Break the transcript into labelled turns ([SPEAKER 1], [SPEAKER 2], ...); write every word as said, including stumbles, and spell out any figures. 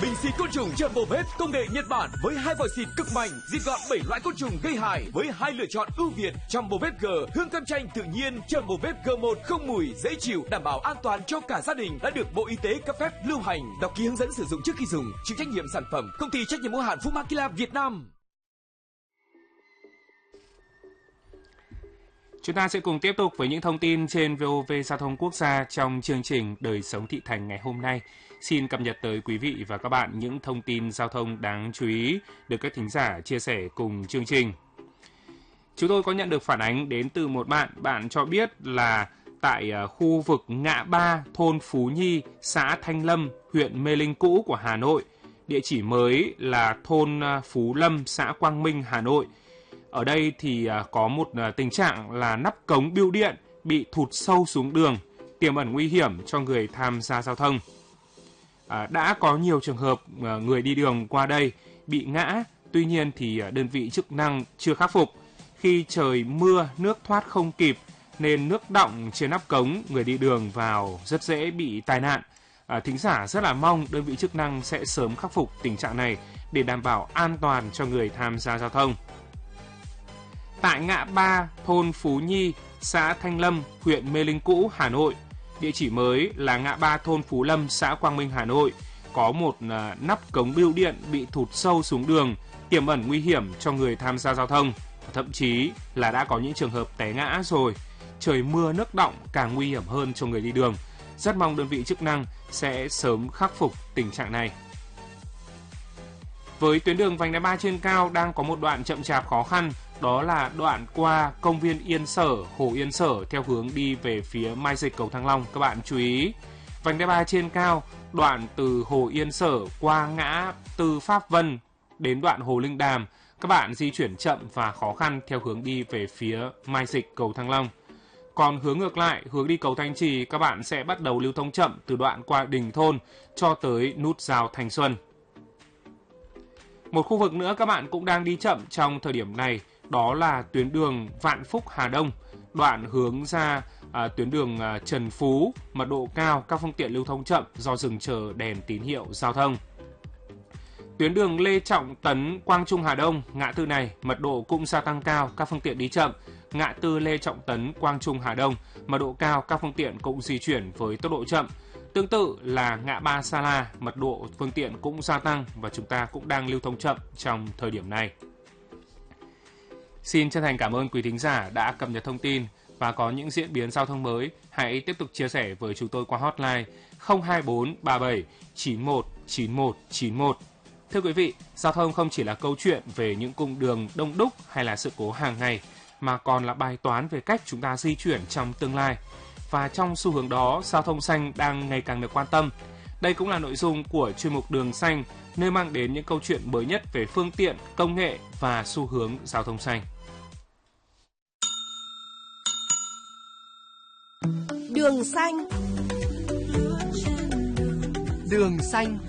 [SPEAKER 1] Bình xịt côn trùng Jumbo Vet công nghệ Nhật Bản với hai vòi xịt cực mạnh, diệt gọn bảy loại côn trùng gây hại với hai lựa chọn ưu việt. Jumbo Vet G, hương cam chanh tự nhiên. Jumbo Vet G một không mùi, dễ chịu, đảm bảo an toàn cho cả gia đình, đã được Bộ Y tế cấp phép lưu hành. Đọc ký hướng dẫn sử dụng trước khi dùng. Chịu trách nhiệm sản phẩm công ty trách nhiệm hữu hạn Fumakila Việt Nam.
[SPEAKER 2] Chúng ta sẽ cùng tiếp tục với những thông tin trên vê o vê Giao thông Quốc gia trong chương trình Đời sống thị thành ngày hôm nay. Xin cập nhật tới quý vị và các bạn những thông tin giao thông đáng chú ý được các thính giả chia sẻ cùng chương trình. Chúng tôi có nhận được phản ánh đến từ một bạn. Bạn cho biết là tại khu vực ngã ba thôn Phú Nhi, xã Thanh Lâm, huyện Mê Linh cũ của Hà Nội. Địa chỉ mới là thôn Phú Lâm, xã Quang Minh, Hà Nội. Ở đây thì có một tình trạng là nắp cống bưu điện bị thụt sâu xuống đường, tiềm ẩn nguy hiểm cho người tham gia giao thông. À, đã có nhiều trường hợp người đi đường qua đây bị ngã, tuy nhiên thì đơn vị chức năng chưa khắc phục. Khi trời mưa, nước thoát không kịp nên nước đọng trên nắp cống, người đi đường vào rất dễ bị tai nạn. À, thính giả rất là mong đơn vị chức năng sẽ sớm khắc phục tình trạng này để đảm bảo an toàn cho người tham gia giao thông. Tại ngã ba thôn Phú Nhi, xã Thanh Lâm, huyện Mê Linh cũ, Hà Nội. Địa chỉ mới là ngã ba thôn Phú Lâm, xã Quang Minh, Hà Nội. Có một uh, nắp cống bưu điện bị thụt sâu xuống đường, tiềm ẩn nguy hiểm cho người tham gia giao thông. Thậm chí là đã có những trường hợp té ngã rồi. Trời mưa nước đọng càng nguy hiểm hơn cho người đi đường. Rất mong đơn vị chức năng sẽ sớm khắc phục tình trạng này. Với tuyến đường vành đai ba trên cao đang có một đoạn chậm chạp khó khăn, đó là đoạn qua công viên Yên Sở, Hồ Yên Sở theo hướng đi về phía Mai Dịch, cầu Thăng Long. Các bạn chú ý, vành đai ba trên cao, đoạn từ Hồ Yên Sở qua ngã Tư Pháp Vân đến đoạn Hồ Linh Đàm, các bạn di chuyển chậm và khó khăn theo hướng đi về phía Mai Dịch, cầu Thăng Long. Còn hướng ngược lại, hướng đi cầu Thanh Trì, các bạn sẽ bắt đầu lưu thông chậm từ đoạn qua Đình Thôn cho tới nút giao Thanh Xuân. Một khu vực nữa các bạn cũng đang đi chậm trong thời điểm này, đó là tuyến đường Vạn Phúc Hà Đông, đoạn hướng ra à, tuyến đường à, Trần Phú, mật độ cao, các phương tiện lưu thông chậm do dừng chờ đèn tín hiệu giao thông. Tuyến đường Lê Trọng Tấn, Quang Trung Hà Đông, ngã tư này mật độ cũng gia tăng cao, các phương tiện đi chậm. Ngã tư Lê Trọng Tấn, Quang Trung Hà Đông, mật độ cao, các phương tiện cũng di chuyển với tốc độ chậm. Tương tự là ngã ba Sa La, mật độ phương tiện cũng gia tăng và chúng ta cũng đang lưu thông chậm trong thời điểm này. Xin chân thành cảm ơn quý thính giả đã cập nhật thông tin và có những diễn biến giao thông mới. Hãy tiếp tục chia sẻ với chúng tôi qua hotline không hai bốn ba bảy chín một chín một chín một. Thưa quý vị, giao thông không chỉ là câu chuyện về những cung đường đông đúc hay là sự cố hàng ngày, mà còn là bài toán về cách chúng ta di chuyển trong tương lai. Và trong xu hướng đó, giao thông xanh đang ngày càng được quan tâm. Đây cũng là nội dung của chuyên mục Đường Xanh, nơi mang đến những câu chuyện mới nhất về phương tiện, công nghệ và xu hướng giao thông xanh.
[SPEAKER 3] Đường Xanh. Đường Xanh.